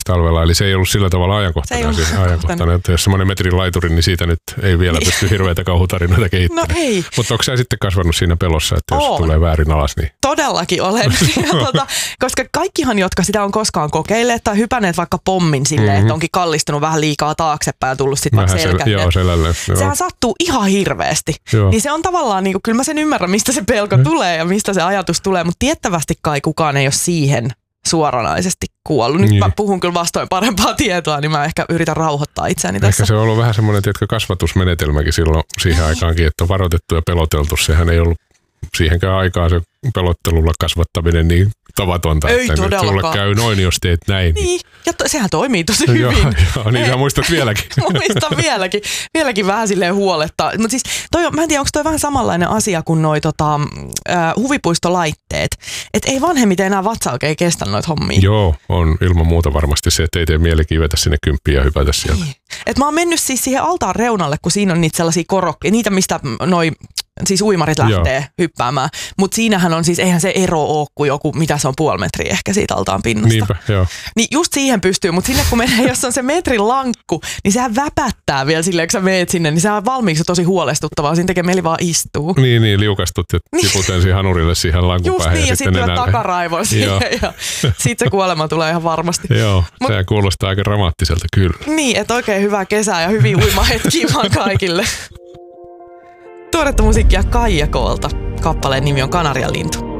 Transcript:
talvella, eli se ei ollut sillä tavalla ajankohtainen, että jos semmoinen metrin laituri, niin siitä nyt ei vielä pysty hirveitä kauhutarinoita kehittämään. No ei. Mutta onko sä sitten kasvanut siinä pelossa, että jos tulee väärin alas, niin... Todellakin olen, koska kaikkihan, jotka sitä on koskaan kokeilleet tai hypänneet vaikka pommin silleen, että onkin kallistunut vähän liikaa taaksepäin ja tullut sitten vaikka selkälle. Selälle. Sehän sattuu ihan hirveästi. Niin se on tavallaan, niin kuin, kyllä mä sen ymmärrän, mistä se pelko tulee ja mistä se ajatus tulee, mutta tiettävästi kai kukaan ei ole siihen suoranaisesti kuollut. Nyt mä puhun kyllä vastoin parempaa tietoa, niin mä ehkä yritän rauhoittaa itseäni tässä. Ehkä se on ollut vähän semmoinen kasvatusmenetelmäkin silloin siihen aikaankin, että on varoitettu ja peloteltu. Sehän ei ollut siihenkään aikaa se pelottelulla kasvattaminen niin tavatonta, ei että nyt sulle käy noin, jos teet näin. Niin, ja sehän toimii tosi hyvin. Joo, niin sä muistat vieläkin. Muistan vieläkin vähän silleen huolettaa. Mutta siis mä en tiedä, onko toi vähän samanlainen asia kuin noi huvipuistolaitteet. Että ei vanhemmiten enää vatsa oikein kestä noita hommia. Joo, on ilman muuta varmasti se, että ei tee mieli kivetä sinne kymppiin ja hypätä sieltä. Et mä oon mennyt siis siihen altaan reunalle, kun siinä on niitä sellaisia korokkeja, niitä mistä noi siis uimarit lähtee hyppäämään. Mutta siinähän on siis, eihän se ero ole kuin joku, mitä se on 0,5 metriä ehkä siitä altaan pinnasta. Niinpä, joo. Niin just siihen pystyy, mutta sinne kun menee, jos on se metrin lankku, niin sehän väpättää vielä silleen, kun sä meet sinne, niin sehän on valmiiksi tosi huolestuttavaa. Siinä tekee mieli vaan istuu. Niin, liukastut ja tiput ensin hanurille siihen lankun päähän. Just niin, ja sitten tulee takaraivoon siihen ja sitten se kuolema tulee ihan varmasti. Joo, sehän kuulostaa aika dramaattiselta kyllä. Niin, että oikein hyvää kesää ja hyviä uimahetkiä vaan kaikille. Tuoretta musiikkia Kaija Koolta. Kappaleen nimi on Kanarian lintu.